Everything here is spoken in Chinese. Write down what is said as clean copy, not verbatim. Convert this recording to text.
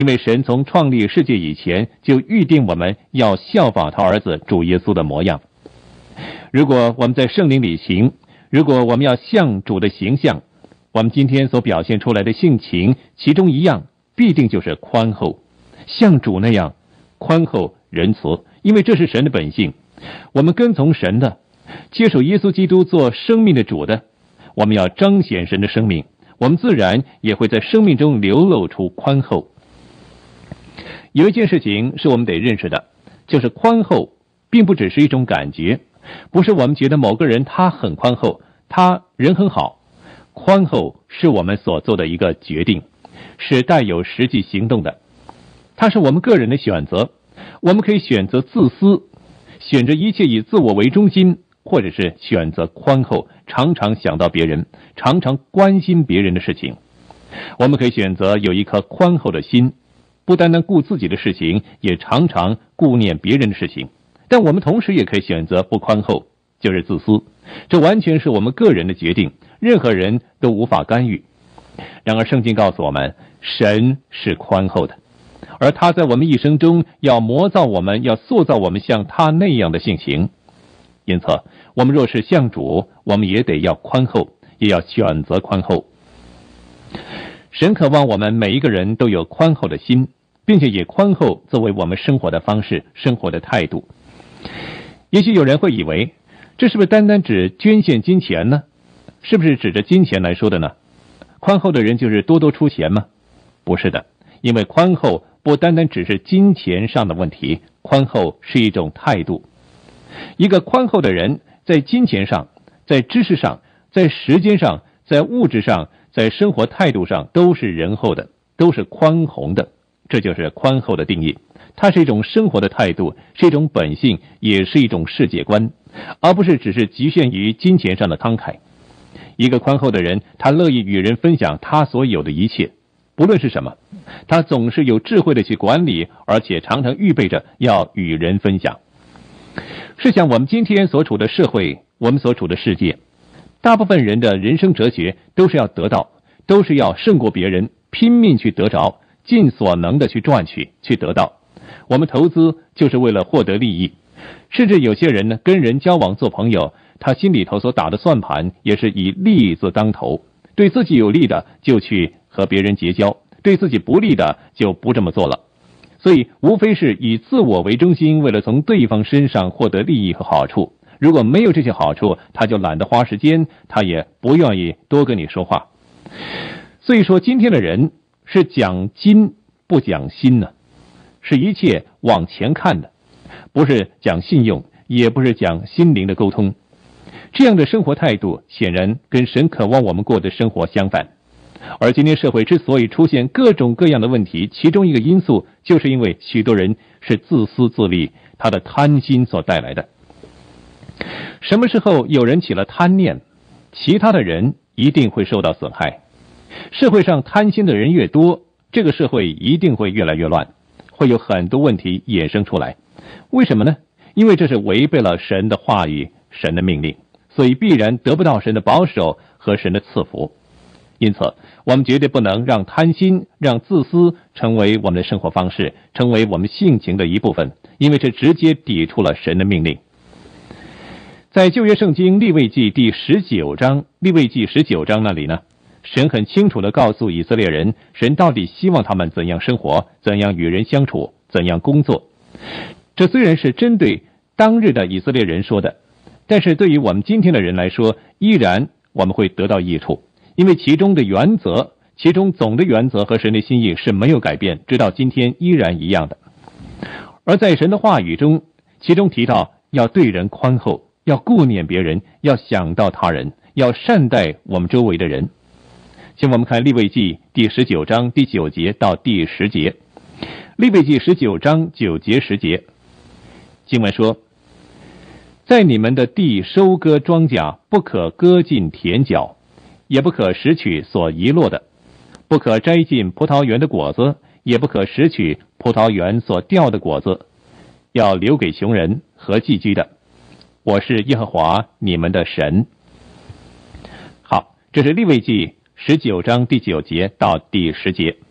因为神从创立世界以前就预定我们要效法他儿子主耶稣的模样。如果我们在圣灵里行，如果我们要像主的形象，我们今天所表现出来的性情，其中一样必定就是宽厚，像主那样宽厚仁慈，因为这是神的本性。我们跟从神的，接受耶稣基督做生命的主的，我们要彰显神的生命，我们自然也会在生命中流露出宽厚。有一件事情是我们得认识的，就是宽厚并不只是一种感觉，不是我们觉得某个人他很宽厚，他人很好。宽厚是我们所做的一个决定，是带有实际行动的，它是我们个人的选择。我们可以选择自私，选择一切以自我为中心，或者是选择宽厚，常常想到别人，常常关心别人的事情。我们可以选择有一颗宽厚的心，不单单顾自己的事情，也常常顾念别人的事情。但我们同时也可以选择不宽厚，就是自私。这完全是我们个人的决定，任何人都无法干预。然而圣经告诉我们，神是宽厚的，而他在我们一生中要磨造我们，要塑造我们像他那样的性情。因此我们若是像主，我们也得要宽厚，也要选择宽厚。神渴望我们每一个人都有宽厚的心，并且以宽厚作为我们生活的方式，生活的态度。也许有人会以为，这是不是单单指捐献金钱呢？是不是指着金钱来说的呢？宽厚的人就是多多出钱吗？不是的，因为宽厚不单单只是金钱上的问题，宽厚是一种态度。一个宽厚的人，在金钱上，在知识上，在时间上，在物质上，在生活态度上，都是仁厚的，都是宽宏的。这就是宽厚的定义。它是一种生活的态度，是一种本性，也是一种世界观，而不是只是局限于金钱上的慷慨。一个宽厚的人，他乐意与人分享他所有的一切，不论是什么，他总是有智慧的去管理，而且常常预备着要与人分享。试想我们今天所处的社会，我们所处的世界，大部分人的人生哲学都是要得到，都是要胜过别人，拼命去得着，尽所能的去赚取，去得到。我们投资就是为了获得利益，甚至有些人呢，跟人交往做朋友，他心里头所打的算盘也是以利字当头，对自己有利的就去和别人结交，对自己不利的就不这么做了。所以无非是以自我为中心，为了从对方身上获得利益和好处。如果没有这些好处，他就懒得花时间，他也不愿意多跟你说话。所以说今天的人是讲金不讲心呢，是一切往前看的，不是讲信用，也不是讲心灵的沟通。这样的生活态度显然跟神渴望我们过的生活相反。而今天社会之所以出现各种各样的问题，其中一个因素就是因为许多人是自私自利，他的贪心所带来的。什么时候有人起了贪念，其他的人一定会受到损害。社会上贪心的人越多，这个社会一定会越来越乱，会有很多问题衍生出来。为什么呢？因为这是违背了神的话语，神的命令，所以必然得不到神的保守和神的赐福。因此我们绝对不能让贪心，让自私成为我们的生活方式，成为我们性情的一部分，因为这直接抵触了神的命令。在旧约圣经利未记第19章，利未记19章那里呢，神很清楚地告诉以色列人，神到底希望他们怎样生活，怎样与人相处，怎样工作。这虽然是针对当日的以色列人说的，但是对于我们今天的人来说，依然我们会得到益处，因为其中的原则，其中总的原则和神的心意是没有改变，直到今天依然一样的。而在神的话语中，其中提到要对人宽厚，要顾念别人，要想到他人，要善待我们周围的人。请我们看利未记第19章第9节到第10节。利未记19章9节10节，经文说，在你们的地收割庄稼，不可割尽田角，也不可拾取所遗落的，不可摘尽葡萄园的果子，也不可拾取葡萄园所掉的果子，要留给穷人和寄居的。我是耶和华你们的神。好，这是利未记19章第9节到第10节。